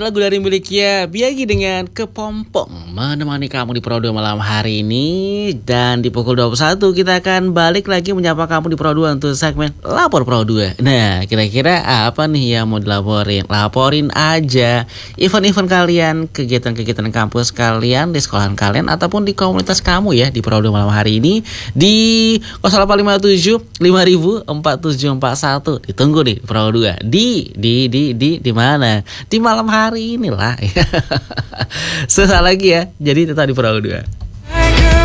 Ada lagu dari miliknya Biagi dengan Kepompong menemani kamu di Pro 2 malam hari ini. Dan di pukul 21 kita akan balik lagi menyapa kamu di Pro 2 untuk segmen Lapor Pro 2. Nah, kira-kira apa nih yang mau dilaporin? Laporin aja event-event kalian, kegiatan-kegiatan kampus kalian, di sekolahan kalian, ataupun di komunitas kamu ya di Pro 2 malam hari ini di 0857 5000 4741. Ditunggu nih Pro 2 di mana? Di malam hari inilah. Sesaat lagi ya. Jadi tetap di Pro 2.